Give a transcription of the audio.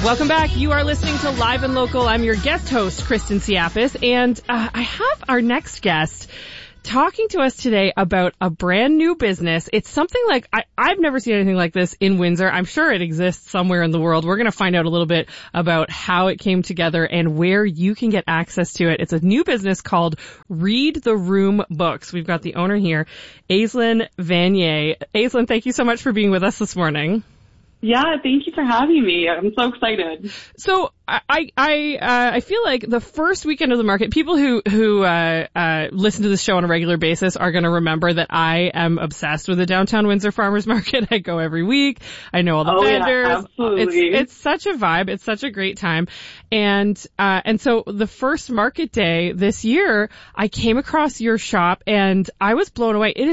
Welcome back. You are listening to Live and Local. I'm your guest host, Kristen Siapis, and I have our next guest talking to us today about a brand new business. It's something like, I've never seen anything like this in Windsor. I'm sure it exists somewhere in the world. We're going to find out a little bit about how it came together and where you can get access to it. It's a new business called Read the Room Books. We've got the owner here, Aislinn Vanier. Aislinn, thank you so much for being with us this morning. Yeah, thank you for having me. I'm so excited. So I feel like the first weekend of the market, people who listen to this show on a regular basis are going to remember that I am obsessed with the downtown Windsor Farmers Market. I go every week. I know all the vendors. Yeah, absolutely. It's such a vibe. It's such a great time. And so the first market day this year, I came across your shop and I was blown away. It is